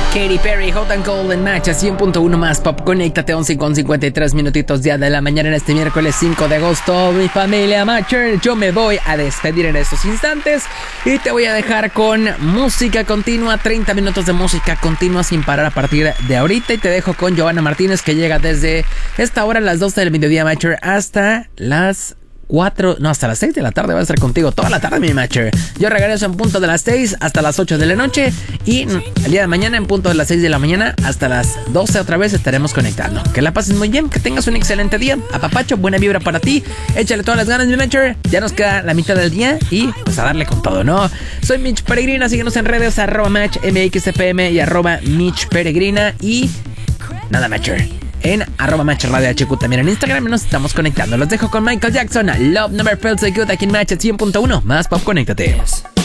Katy Perry, Hot and Cold en Match, 100.1 más Pop. Conéctate, 11:53 minutitos ya de la mañana en este miércoles 5 de agosto. Mi familia Matcher, yo me voy a despedir en estos instantes y te voy a dejar con música continua, 30 minutos de música continua sin parar a partir de ahorita. Y te dejo con Giovanna Martínez, que llega desde esta hora a las 12 del mediodía, Matcher, hasta las 6 de la tarde. Va a estar contigo toda la tarde, mi Matcher. Yo regreso en punto de las 6 hasta las 8 de la noche. Y el día de mañana en punto de las 6 de la mañana hasta las 12 otra vez estaremos conectando. Que la pases muy bien, que tengas un excelente día. Apapacho, buena vibra para ti. Échale todas las ganas, mi Matcher. Ya nos queda la mitad del día y pues a darle con todo, ¿no? Soy Mitch Peregrina. Síguenos en redes @MatchMXFM y @Mitch Peregrina. Y nada, Matcher, en @MatchRadioHQ, también en Instagram, nos estamos conectando. Los dejo con Michael Jackson, Love Never Felt So Good, aquí en Match 100.1 más Pop. Conéctate.